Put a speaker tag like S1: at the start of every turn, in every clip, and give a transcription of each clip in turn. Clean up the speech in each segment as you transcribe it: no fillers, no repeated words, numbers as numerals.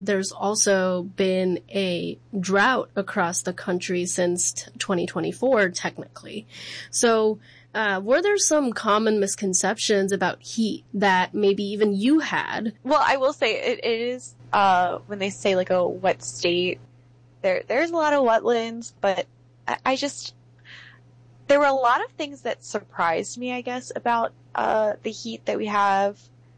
S1: There's also been a drought across the country since 2024, technically. So, were there some common misconceptions about heat that maybe even you had?
S2: Well, I will say it is, when they say like a wet state, there's a lot of wetlands, but there were a lot of things that surprised me, I guess, about, the heat that we have.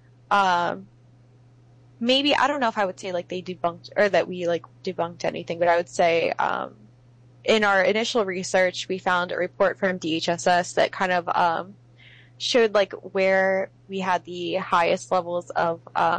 S2: Maybe, I don't know if I would say like they debunked, or that we like debunked anything, but I would say, in our initial research, we found a report from DHSS that kind of, showed like where we had the highest levels of,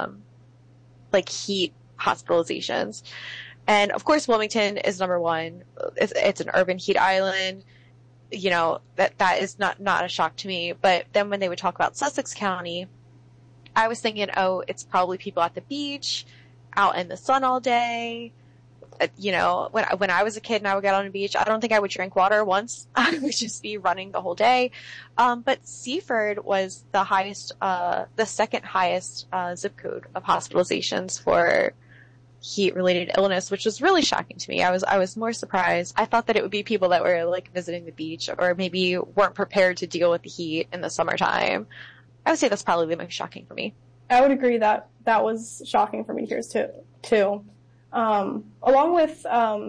S2: like heat hospitalizations. And of course, Wilmington is number one. It's an urban heat island. You know, that is not a shock to me. But then when they would talk about Sussex County, I was thinking, oh, it's probably people at the beach, out in the sun all day. You know, when I was a kid and I would get on the beach, I don't think I would drink water once. I would just be running the whole day. But Seaford was the second highest, zip code of hospitalizations for heat-related illness, which was really shocking to me. I was more surprised. I thought that it would be people that were like visiting the beach or maybe weren't prepared to deal with the heat in the summertime. I would say that's probably the most shocking for me.
S3: I would agree that was shocking for me here too. Along with,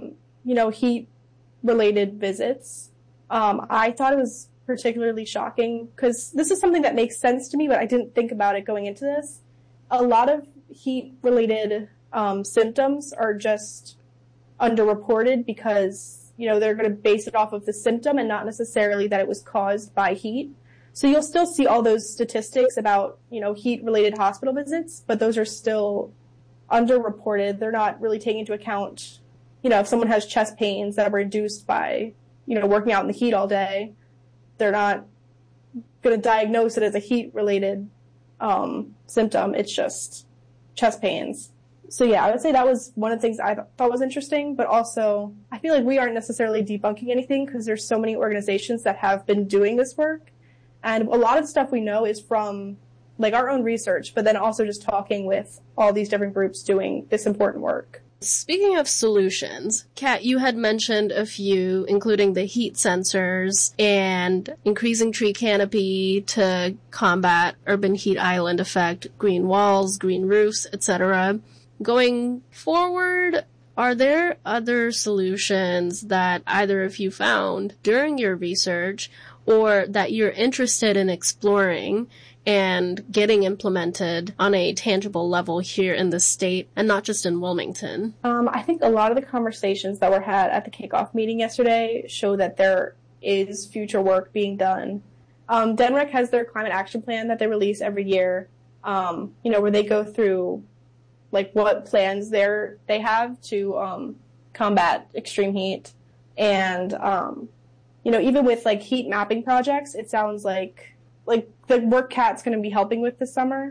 S3: heat-related visits, I thought it was particularly shocking because this is something that makes sense to me, but I didn't think about it going into this. A lot of heat-related symptoms are just underreported because, they're going to base it off of the symptom and not necessarily that it was caused by heat. So you'll still see all those statistics about, heat-related hospital visits, but those are still underreported. They're not really taking into account, if someone has chest pains that were induced by, working out in the heat all day, they're not going to diagnose it as a heat-related symptom. It's just chest pains. So yeah, I would say that was one of the things I thought was interesting, but also I feel like we aren't necessarily debunking anything because there's so many organizations that have been doing this work. And a lot of stuff we know is from like our own research, but then also just talking with all these different groups doing this important work.
S1: Speaking of solutions, Kat, you had mentioned a few, including the heat sensors and increasing tree canopy to combat urban heat island effect, green walls, green roofs, etc. Going forward, are there other solutions that either of you found during your research or that you're interested in exploring and getting implemented on a tangible level here in the state and not just in Wilmington?
S3: I think a lot of the conversations that were had at the kickoff meeting yesterday show that there is future work being done. DNREC has their climate action plan that they release every year, where they go through like what plans they have to combat extreme heat. And even with like heat mapping projects, it sounds like the work Kat's going to be helping with this summer,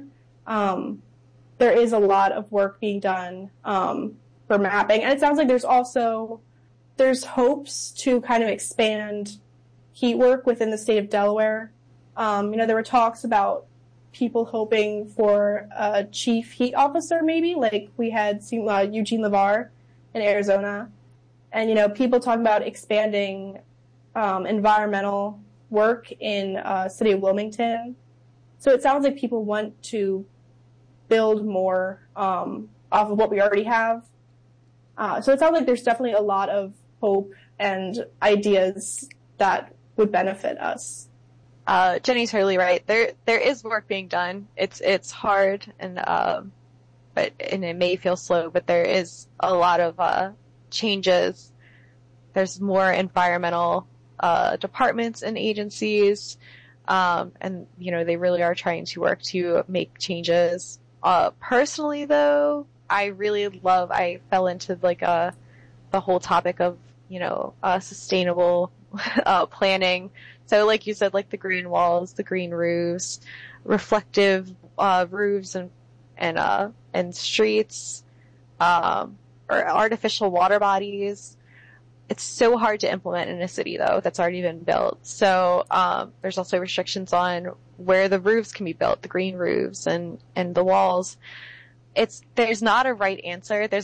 S3: there is a lot of work being done for mapping. And it sounds like there's hopes to kind of expand heat work within the state of Delaware. There were talks about people hoping for a chief heat officer maybe, like we had seen Eugene LeVar in Arizona. And, people talking about expanding environmental work in city of Wilmington. So it sounds like people want to build more off of what we already have. So it sounds like there's definitely a lot of hope and ideas that would benefit us.
S2: Jenny's totally right. There is work being done. It's hard and it may feel slow, but there is a lot of changes. There's more environmental departments and agencies, and they really are trying to work to make changes. Personally, though, I fell into the whole topic of sustainable planning. So, like you said, like the green walls, the green roofs, reflective roofs, and streets, or artificial water bodies. It's so hard to implement in a city, though, that's already been built. So there's also restrictions on where the roofs can be built, the green roofs and the walls. there's not a right answer. There's